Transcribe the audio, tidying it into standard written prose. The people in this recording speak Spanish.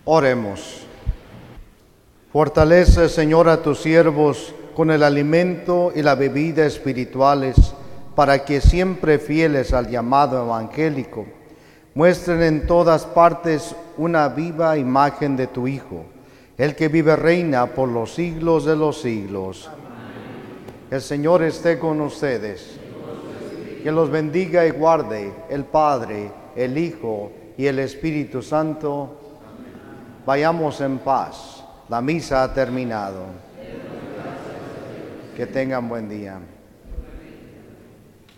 Oremos. Fortalece, Señor, a tus siervos con el alimento y la bebida espirituales, para que siempre fieles al llamado evangélico, muestren en todas partes una viva imagen de tu Hijo, el que vive y reina por los siglos de los siglos. Amén. El Señor esté con ustedes. Que los bendiga y guarde el Padre, el Hijo y el Espíritu Santo. Amén. Vayamos en paz. La misa ha terminado. Que tengan buen día.